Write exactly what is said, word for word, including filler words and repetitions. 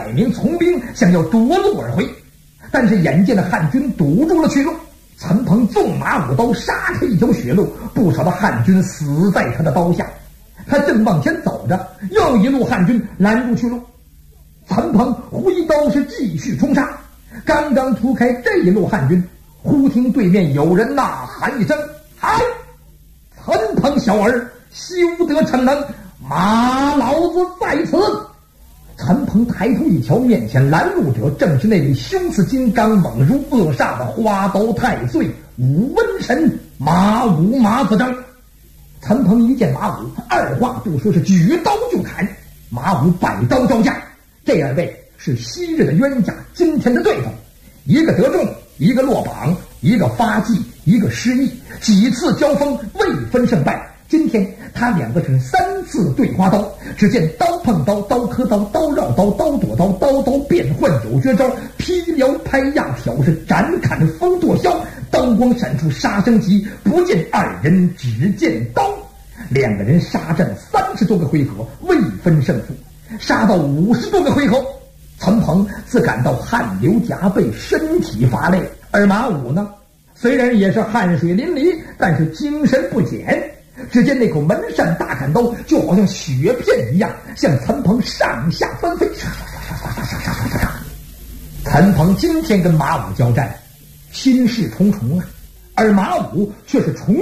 百名从兵想要夺路而回，但是眼见的汉军堵住了去路，陈鹏纵马舞刀杀开一条血路，不少的汉军死在他的刀下。他正往前走着，又一路汉军拦住去路，陈鹏挥刀是继续冲杀。刚刚突开这一路汉军，忽听对面有人呐喊一声：“好！陈鹏小儿，休得逞能，马老子在此！”陈鹏抬头一瞧，面前拦路者正是那位凶似金刚、猛如恶煞的花刀太岁武瘟神马武马子正。陈鹏一见马武，二话不说是举刀就砍。马武摆刀招架，这二位是昔日的冤家，今天的对头，一个得中，一个落榜，一个发迹，一个失忆，几次交锋未分胜败。今天他两个是三次对花刀，只见刀碰刀，刀磕刀，刀绕刀，刀躲刀，刀刀变换有绝招，劈撩拍压挑是斩砍风剁削，刀光闪出杀声急，不见二人只见刀。两个人杀战三十多个回合未分胜负，杀到五十多个回合，陈鹏自感到汗流浃背，身体乏累，而马武呢，虽然也是汗水淋漓，但是精神不减。只见那口门扇大砍刀就好像雪片一样，向陈鹏上下翻飞。陈鹏今天跟马武交战，心事重重啊，而马武却是重